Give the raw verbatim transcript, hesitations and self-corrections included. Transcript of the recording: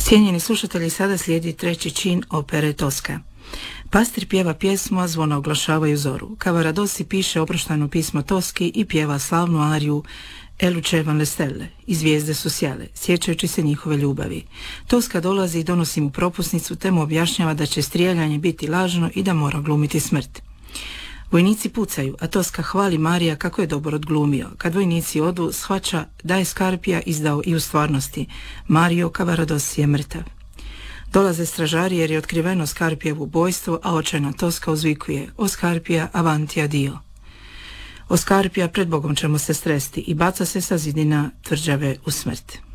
Cijenjeni slušatelji, sada slijedi treći čin opere Tosca. Pastir pjeva pjesmu, a zvona oglašavaju zoru. Cavaradossi piše oproštajno pismo Toski i pjeva slavnu ariju E luce van le stelle, i zvijezde su sjale, sjećajući se njihove ljubavi. Tosca dolazi i donosi mu propusnicu, te mu objašnjava da će strijeljanje biti lažno i da mora glumiti smrt. Vojnici pucaju, a Tosca hvali Marija kako je dobro odglumio. Kad vojnici odu, shvaća da je Scarpia izdao i u stvarnosti. Mario Cavaradossi je mrtav. Dolaze stražari jer je otkriveno Scarpijevo ubojstvo, a očajna Tosca uzvikuje: O Scarpia, avanti adio. O Scarpia, pred Bogom ćemo se sresti, i baca se sa zidina tvrđave u smrt.